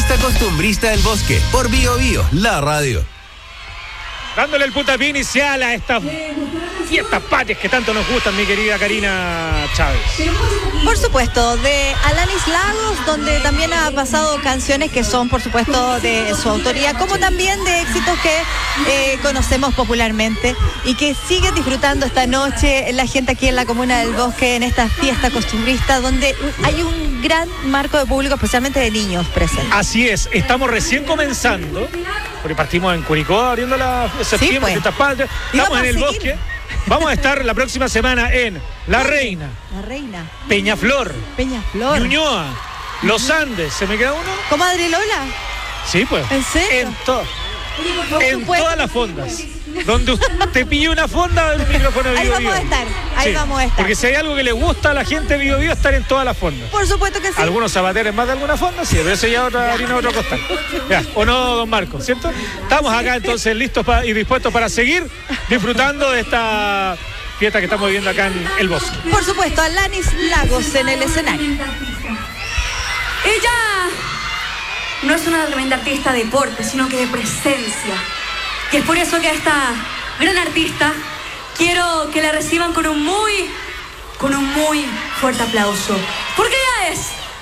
Fiesta Costumbrista del Bosque, por Bio Bio, la radio. Dándole el puntapié inicial a estas fiestas patrias que tanto nos gustan, mi querida Karina Chávez. Por supuesto, de Alanis Lagos, donde también ha pasado canciones que son, por supuesto, de su autoría, como también de éxitos que conocemos popularmente y que siguen disfrutando esta noche la gente aquí en la Comuna del Bosque, en esta fiesta costumbrista, donde hay un gran marco de público, especialmente de niños presentes. Así es, estamos recién comenzando, porque partimos en Curicó abriendo la septiembre, pues. fiestas patrias, estamos en el Bosque. Vamos a estar la próxima semana en La Reina, Peñaflor, Ñuñoa, Los Andes. ¿Se me queda uno? ¿Comadre Lola? Sí, pues. ¿En serio? En todas las fondas. Donde usted pille una fonda del micrófono de Bio Bio. Ahí vamos a estar. Porque si hay algo que le gusta a la gente de Bio Bio, estar en todas las fondas. Por supuesto que sí. Algunos zapateros más de alguna fonda, sí, pero eso ya otra harina, otro costal. Ya, ¿o no, don Marco? ¿Cierto? Estamos acá entonces listos y dispuestos para seguir disfrutando de esta fiesta que estamos viviendo acá en el Bosque. Por supuesto, Alanis Lagos en el escenario. Ella no es una tremenda artista de porte, sino que de presencia. Y es por eso que a esta gran artista quiero que la reciban con un muy fuerte aplauso. Porque ella es